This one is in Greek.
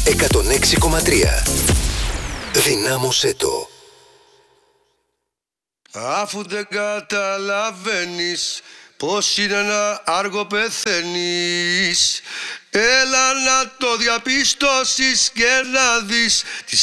106,3. Δυνάμωσέ το. Αφού δεν καταλαβαίνεις πως είναι να άργο πεθαίνεις, έλα να το διαπιστώσεις και να δεις